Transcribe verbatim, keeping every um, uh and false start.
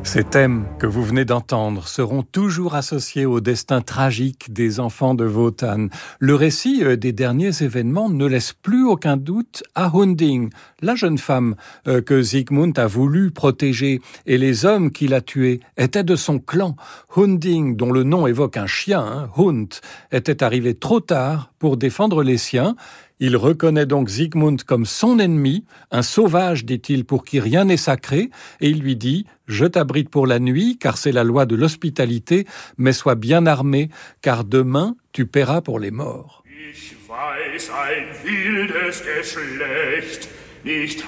Ces thèmes que vous venez d'entendre seront toujours associés au destin tragique des enfants de Wotan. Le récit des derniers événements ne laisse plus aucun doute à Hunding, la jeune femme que Sigmund a voulu protéger. Et les hommes qu'il a tués étaient de son clan. Hunding, dont le nom évoque un chien, hein, Hund, était arrivé trop tard pour défendre les siens. Il reconnaît donc Sigmund comme son ennemi, un sauvage, dit-il, pour qui rien n'est sacré, et il lui dit « Je t'abrite pour la nuit, car c'est la loi de l'hospitalité, mais sois bien armé, car demain, tu paieras pour les morts. » Ich weiß ein wildes Geschlecht, nicht